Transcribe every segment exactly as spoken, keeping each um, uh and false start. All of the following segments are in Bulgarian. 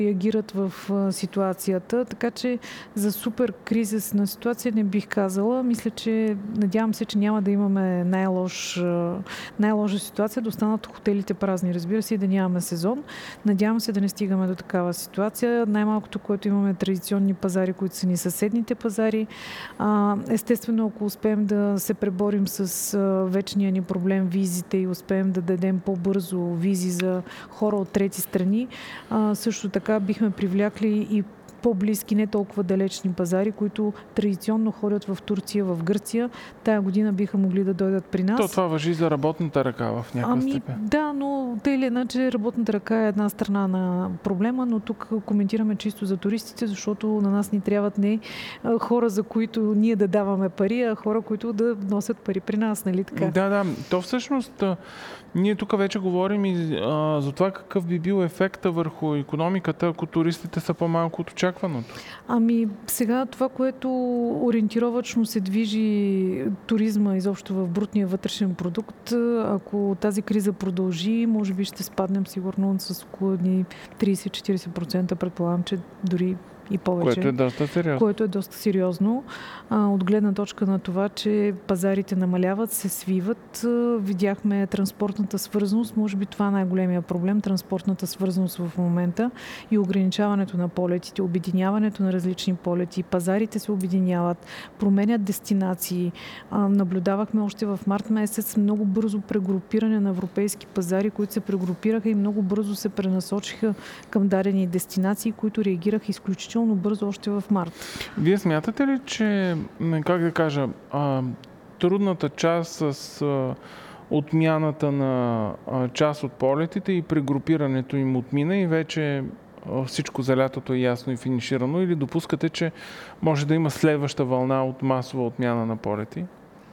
реагират в ситуацията, така че за супер кризисна ситуация не бих казала. Мисля, че надявам се, че няма да имаме най-лош, най-лоша ситуация, да останат хотелите празни, разбира се, и да нямаме сезон. Надявам се да не стигаме до такава ситуация. Най-малкото, което имаме традиционни пазари, които са ни съседните пазари. Естествено, ако успеем да се преборим с вечния ни проблем визите и успеем да дадем по-бързо визи за хора от трети страни, също така бихме привлякли и по-близки, не толкова далечни пазари, които традиционно ходят в Турция, в Гърция. Тая година биха могли да дойдат при нас. То това важи за работната ръка в някаква ами, степен. Да, но тъй или иначе работната ръка е една страна на проблема, но тук коментираме чисто за туристите, защото на нас ни трябват не хора, за които ние да даваме пари, а хора, които да носят пари при нас, нали така? Да, да. То всъщност ние тук вече говорим и а, за това какъв би бил ефекта върху икономиката, ако туристите са по-малко от очакваното. Ами сега това, което ориентировачно се движи туризма изобщо в брутния вътрешен продукт, ако тази криза продължи, може би ще спаднем сигурно с около трийсет-четирийсет процента, предполагам, че дори и повече. Което е доста сериозно. Което е доста сериозно. А, от гледна точка на това, че пазарите намаляват, се свиват. Видяхме транспортната свързаност. Може би това е най-големия проблем. Транспортната свързаност в момента и ограничаването на полетите, обединяването на различни полети. Пазарите се обединяват, променят дестинации. А, наблюдавахме още в март месец много бързо прегрупиране на европейски пазари, които се прегрупираха и много бързо се пренасочиха към дадени дестинации, които реагираха изключително бързо още в март. Вие смятате ли, че, как да кажа, а, трудната част с а, отмяната на а, част от полетите и прегрупирането им отмина и вече а, всичко за лятото е ясно и финиширано, или допускате, че може да има следваща вълна от масова отмяна на полети?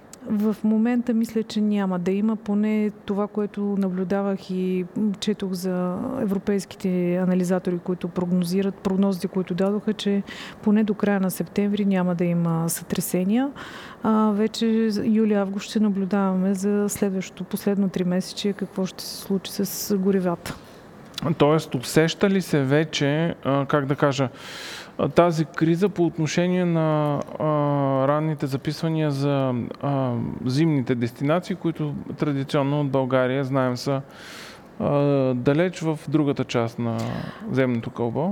В момента мисля, че няма да има, поне това, което наблюдавах и четох за европейските анализатори, които прогнозират, прогнозите, които дадоха, че поне до края на септември няма да има сътресения. А, вече юли-август ще наблюдаваме за следващото последно три месече какво ще се случи с горивата. Тоест, усеща ли се вече, как да кажа, тази криза по отношение на а, ранните записвания за а, зимните дестинации, които традиционно от България, знаем, са а, далеч в другата част на земното кълбо?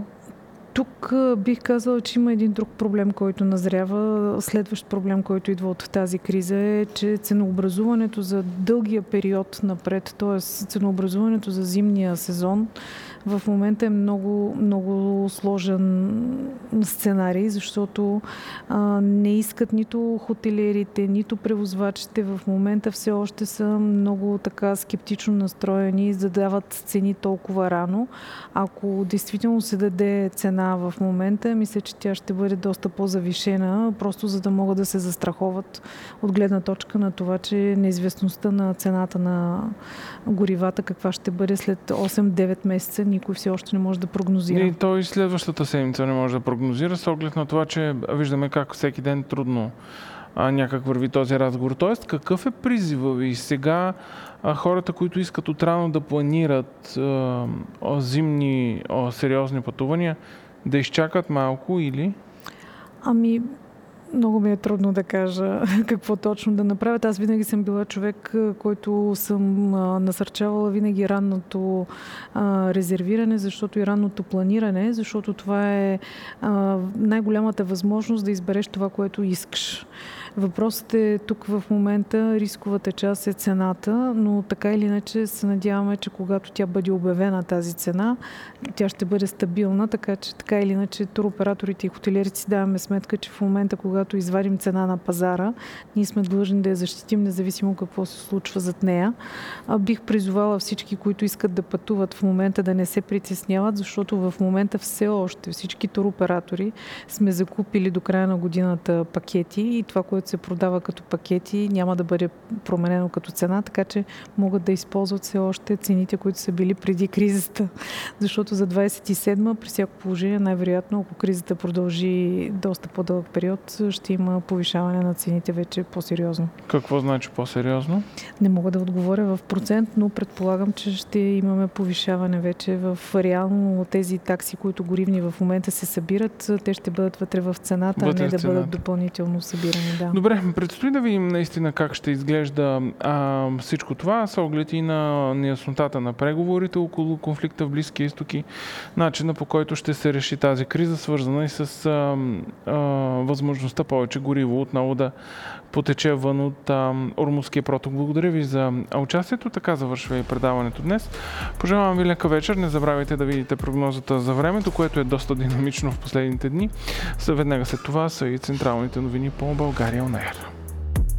Тук бих казала, че има един друг проблем, който назрява. Следващ проблем, който идва от тази криза е, че ценообразуването за дългия период напред, т.е. ценообразуването за зимния сезон, в момента е много, много сложен сценарий, защото а, не искат нито хотелиерите, нито превозвачите в момента все още са много така скептично настроени, за да дават цени толкова рано. Ако действително се даде цена в момента, мисля, че тя ще бъде доста по-завишена, просто за да могат да се застраховат от гледна точка на това, че неизвестността на цената на горивата каква ще бъде след осем-девет месеца, никой все още не може да прогнозира. И той следващата седмица не може да прогнозира, с оглед на това, че виждаме как всеки ден трудно а, някак върви този разговор. Тоест, какъв е призива ви сега а, хората, които искат отрано да планират а, а, зимни а, сериозни пътувания, да изчакат малко или? Ами, много ми е трудно да кажа какво точно да направят. Аз винаги съм била човек, който съм а, насърчавала винаги ранното а, резервиране, защото и ранното планиране, защото това е а, най-голямата възможност да избереш това, което искаш. Въпросът е тук в момента, рисковата част е цената, но така или иначе се надяваме, че когато тя бъде обявена тази цена, тя ще бъде стабилна, така че така или иначе туроператорите и хотелиерите си даваме сметка, че в момента, когато извадим цена на пазара, ние сме длъжни да я защитим, независимо какво се случва зад нея. А бих призовала всички, които искат да пътуват в момента, да не се притесняват, защото в момента все още всички туроператори сме закупили до края на годината пакети и това, което се продава като пакети, няма да бъде променено като цена, така че могат да използват все още цените, които са били преди кризата. Защото за двадесет и седма при всяко положение, най-вероятно, ако кризата продължи доста по-дълъг период, ще има повишаване на цените вече по-сериозно. Какво значи по-сериозно? Не мога да отговоря в процент, но предполагам, че ще имаме повишаване вече в реално тези такси, които горивни в момента се събират, те ще бъдат вътре в цената, вътре а не да цената. Бъдат допълнително събирани. Да. Добре, предстои да видим наистина как ще изглежда а, всичко това, с оглед и на неяснотата на преговорите около конфликта в Близкия изток и начина, по който ще се реши тази криза, свързана и с а, а, възможността повече гориво отново да потече вън от а, Ормузския проток. Благодаря ви за участието. Така завършва и предаването днес. Пожелавам ви лека вечер. Не забравяйте да видите прогнозата за времето, което е доста динамично в последните дни. Веднага след това са и централните новини по България он ейр.